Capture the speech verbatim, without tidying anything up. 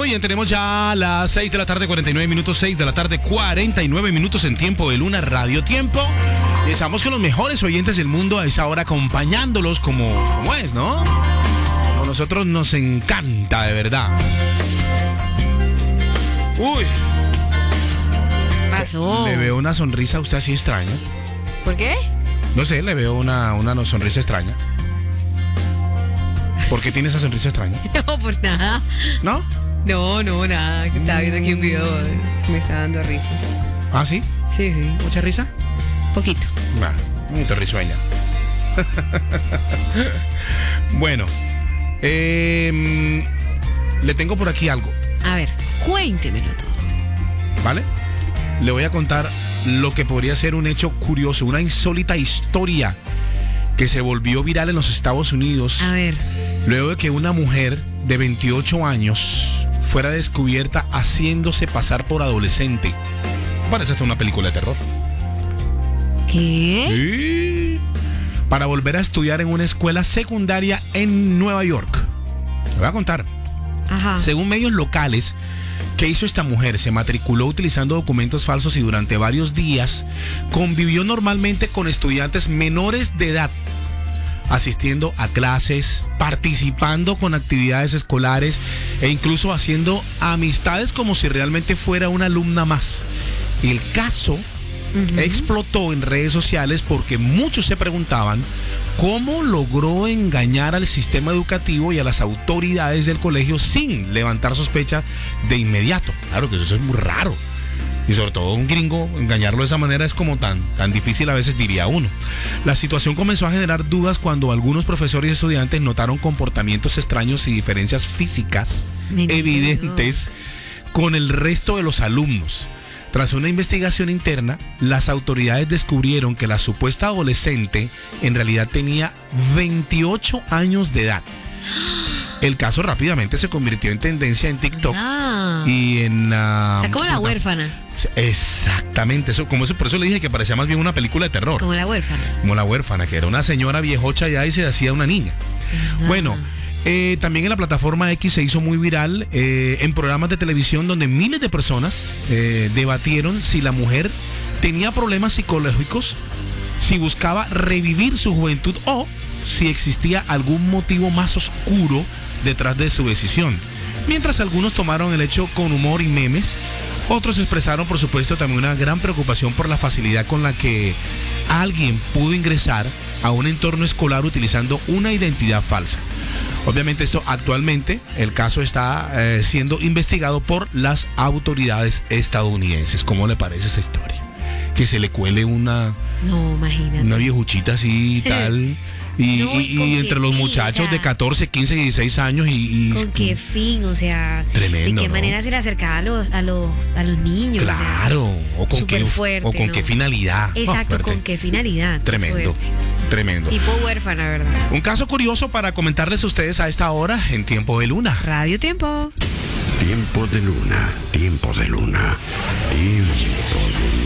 muy bien, tenemos ya las seis de la tarde, cuarenta y nueve minutos, seis de la tarde, cuarenta y nueve minutos en Tiempo de Luna, Radio Tiempo. Y estamos con los mejores oyentes del mundo a esa hora, acompañándolos como, como es, ¿no? A nosotros nos encanta, de verdad. Uy. Pasó. Le veo una sonrisa a usted así extraña. ¿Por qué? No sé, le veo una, una sonrisa extraña. ¿Por qué tiene esa sonrisa extraña? No, por nada. ¿No? No, no, nada. Que estaba viendo aquí un video que me está dando risa. ¿Ah, sí? Sí, sí. ¿Mucha risa? Poquito. Nah, muy risueña. Bueno, eh, le tengo por aquí algo. A ver, cuéntemelo todo. ¿Vale? Le voy a contar lo que podría ser un hecho curioso, una insólita historia que se volvió viral en los Estados Unidos. A ver. Luego de que una mujer de veintiocho años fuera descubierta haciéndose pasar por adolescente. Parece hasta una película de terror. ¿Qué? Sí. Para volver a estudiar en una escuela secundaria en Nueva York. Le voy a contar. Ajá. Según medios locales, ¿qué hizo esta mujer? Se matriculó utilizando documentos falsos y durante varios días convivió normalmente con estudiantes menores de edad, asistiendo a clases, participando con actividades escolares e incluso haciendo amistades como si realmente fuera una alumna más. El caso uh-huh. explotó en redes sociales porque muchos se preguntaban cómo logró engañar al sistema educativo y a las autoridades del colegio sin levantar sospecha de inmediato. Claro que eso es muy raro. Y sobre todo un gringo, engañarlo de esa manera es como tan, tan difícil a veces, diría uno. La situación comenzó a generar dudas cuando algunos profesores y estudiantes notaron comportamientos extraños y diferencias físicas evidentes con el resto de los alumnos. Tras una investigación interna, las autoridades descubrieron que la supuesta adolescente en realidad tenía veintiocho años de edad. El caso rápidamente se convirtió en tendencia en TikTok ah. y en... Uh, o sea, como la huérfana. Exactamente, eso, como eso, por eso le dije que parecía más bien una película de terror. Como la huérfana. Como la huérfana, que era una señora viejocha ya y se hacía una niña. Ah. Bueno, eh, también en la plataforma X se hizo muy viral eh, en programas de televisión donde miles de personas eh, debatieron si la mujer tenía problemas psicológicos, si buscaba revivir su juventud o si existía algún motivo más oscuro detrás de su decisión. Mientras algunos tomaron el hecho con humor y memes, otros expresaron por supuesto también una gran preocupación por la facilidad con la que alguien pudo ingresar a un entorno escolar utilizando una identidad falsa. Obviamente esto actualmente, el caso está eh, siendo investigado por las autoridades estadounidenses. ¿Cómo le parece esa historia? Que se le cuele una, no, imagínate, una viejuchita así y tal... Y, no, y, y entre los fin, muchachos o sea, de catorce, quince, dieciséis años y... y ¿con qué fin? O sea, tremendo, ¿de qué ¿no? manera se le acercaba a los, a los, a los niños? Claro, o, sea, o con, qué, fuerte, o con ¿no? qué finalidad. Exacto, oh, con qué finalidad. Tremendo, tremendo. Tipo huérfana, ¿verdad? Un caso curioso para comentarles a ustedes a esta hora en Tiempo de Luna. Radio Tiempo. Tiempo de Luna, Tiempo de Luna, Tiempo de Luna.